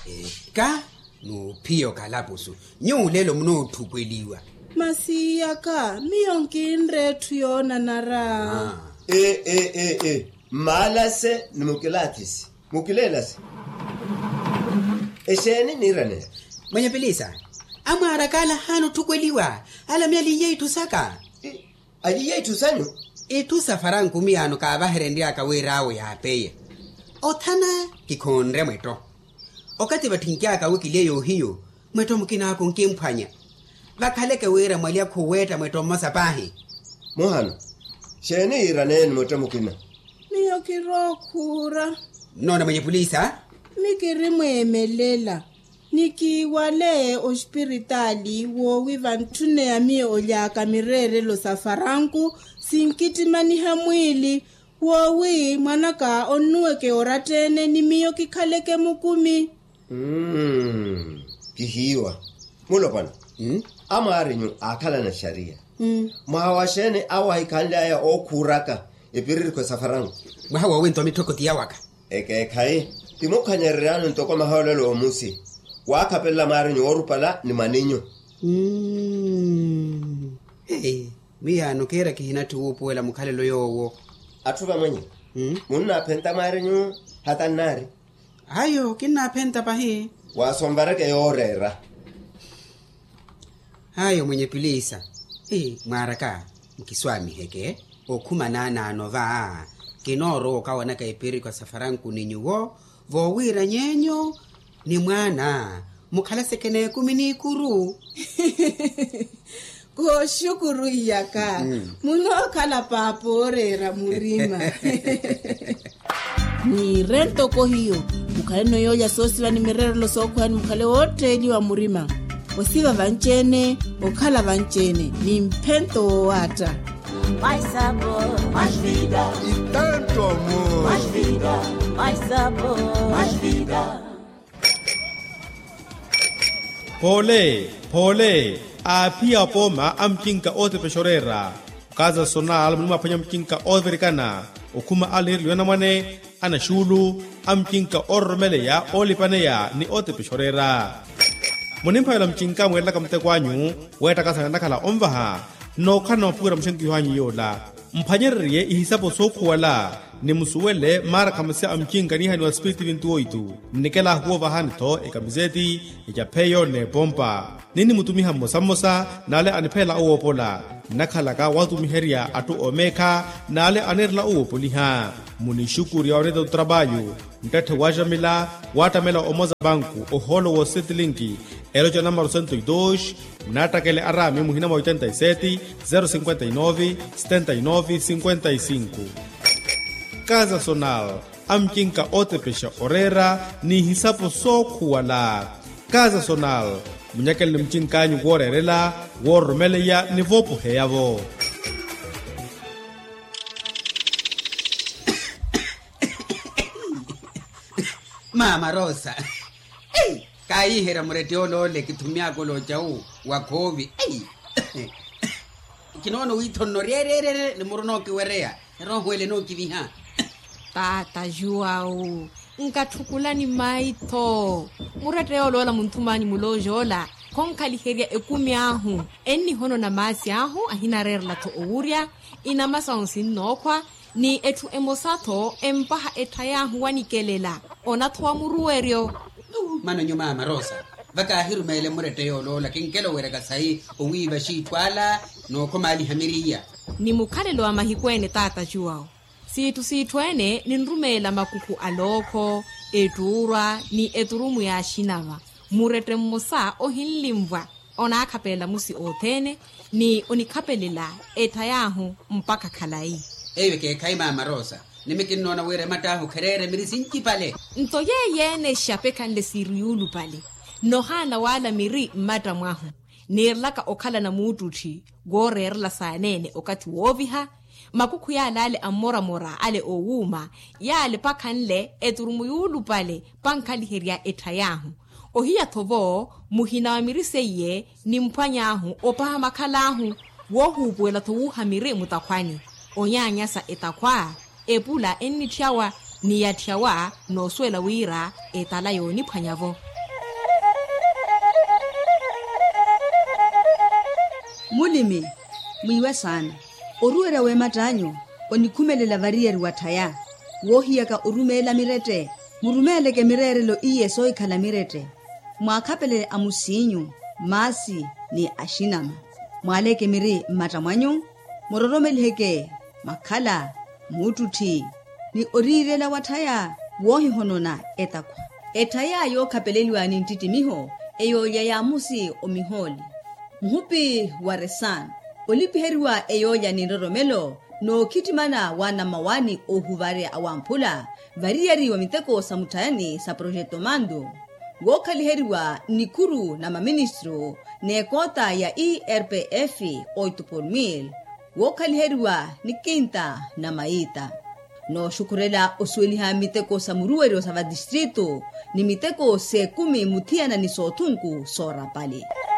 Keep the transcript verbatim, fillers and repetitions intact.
Ka no pio kalabusu nyulelo mno thukweliwa masiya ka miyonkinre tuyona nara ah. eh eh eh eh malase numukilatisi mukilelas esheni nirane mwenye pelisa amara kala hano thukweliwa ala myali yetu saka e, aji yetu sanyo etu safaran kumiano ka baherendia ka werawe ya peye othana kikhonre mweto okati bathinkia ka wikileyo hiyo mweto mukina ko nkemphanya bakhaleke wera mwali akhuweta mweto masapahi mohano sheni irane mweto mukina miyo kirokhura nona mwenye polisa mikiri mwemelela nikiwale ospiritali wo wivantune ya miyo olyaka mirere lo safaranku sinkitimani hamwili wowi mwanaka onuweke oratene ni miyo kikhaleke mukumi mm kihiwa mulopana mm amarinyu akhala na sharia mm mahawashene awa ikalla ya okuraka epirir ko safarangu mwawa wento mitokoti yawaka eke kai timokhanyererano ntoko mahawlelo omusi wakapella marinyu orupala ni maninyo mm eh miyano kera kihinatu upoela mukhalelo yowo athuba mwenye mm munna phenta marinyu hatanari ayo kinna phenta pahi wasombareke yorera hayo mwenye pilisa eh maraka mkiswami heke okhuma nana nova kinoro kawana ka ipiri kwa safaranku ninyuwo vowira nyenyo ni mwana mukhala sekene kumini kuru ko shukuru yaka mm. muno kala paporera murima ni rento ko hiyo mukale no yoya sosi ni mirero lo sokwa ni mukale wote ili wa murima wasiva vanchene okhala vanchene ni mpento wata mais sabor mais vida e tanto amor mais vida mais sabor mais vida pole pole apia poma amkinka ote peshorera kaza sonal mnuma panya mkinka overikana okuma alir liona mane ana shulu amkinka ormele ya olipane ya ni ote peshorera munimpa la mkinka mwela kamte kwanyu weta kasa nakala omvaha no kana pura mshenki wanyu yola mpanyerrie ihisapo sokuwala ni musuwele mara kamase amkinka ni hani wa spiriti vintuoitu nikela huo vahanito ekamizeti ijapeyo ne pompa nini mutumiha mosamosa nale anipela uopola nakhalaka watumiheria atu omeka nale anerla uopoliha munishukuri ya onedo trabalho ntate wajamila watamela omoza banku oholo wo setlinki eloja número cento e dois natakele arame muhinama oitenta e sete zero cinquenta e nove setenta e nove cinquenta e cinco Casa Sonal amkinka ote pesha orera ni hisapo sokuwala Casa Sonal munyakel ni mchinkanyu worerela wormele ya nivopo heyavo Mama Rosa hey kai hera muretolo le kitumia kolo chau wakovi hey kinono witono rerere le murono kiwerea rohwele no kiviha tata Joao nkathukulani maito muretolo la muntumani mulojola konkali heria ekumi ahu enni hono na masi ahu ahina rerla to uria ina masonsi nokwa ni etu emosato empaha etayahu wanikelela ona thwa muruwerio mano nyuma Mama Rosa baka hiru mele murete yolo lakini kelo wereka sai uwiba shitwala no komali hamiriya ni mukhalelo amahikwene tata Joao situ sitwene ni nrumela makuku aloko eturwa ni eturumu ya shinava murete mmosa ohinlimvwa ona akhapela musi othene ni onikhapelela etayahu mpaka khalai ewe ke kai Mama Rosa nimekinona were matahu kherere mirisinki pale nto yeyene shapekande siriulu pale nohana wala miri mata mwahu nirlaka okhala na mututhi gorerla sanene okati woviha makuku ya lale amora mora ale owuma yale pakhanle eturumuyulu pale pankhali heria etayahu ohiya thovo muhina wa miriseye ni mpwanyahu opaha makhalahu wohubwela thowuha miri mutakhwani onyanyasa etakwa epula enni thiawa ni ya thiawa no swela wira etala yoni phanyavo mulimi muiwe sana oruera we matanyo onikhumelela variyeri wathaya wohiyaka urumela mirete murumeleke mirerelo iye soikhala mirete mwakhapele amusinyu masi ni ashinama mwaleke miri matamwanyo mororomeliheke makhala mututhi ni orirela wathaya wohi honona etakwa ethaya yo khapeleliwa ni ntitimiho eyoya ya musi omiholi muhupi wa resan olipiheriwa eyoya ni roromelo no kitimana wana mawani ohuvare awamphula variyari wa miteko samutayani sa projeto mando wokaliheriwa nikuru na maministro ne kota ya E R P F oito por mil wokaliheriwa nikinta na maita no shukurela osweliha miteko samuruero sa va distrito ni miteko se kumi mutiana ni sotunku sora pali.